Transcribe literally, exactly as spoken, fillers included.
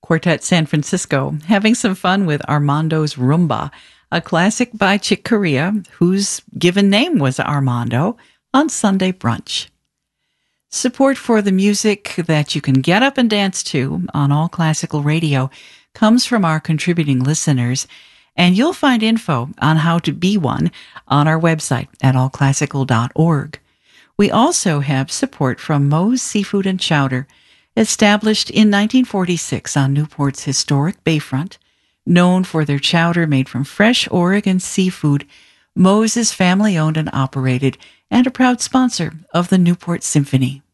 Quartet San Francisco, having some fun with Armando's Rumba, a classic by Chick Corea, whose given name was Armando, on Sunday Brunch. Support for the music that you can get up and dance to on All Classical Radio comes from our contributing listeners, and you'll find info on how to be one on our website at all classical dot org. We also have support from Moe's Seafood and Chowder, established in nineteen forty-six on Newport's historic bayfront. Known for their chowder made from fresh Oregon seafood, Moe's is family-owned and operated and a proud sponsor of the Newport Symphony.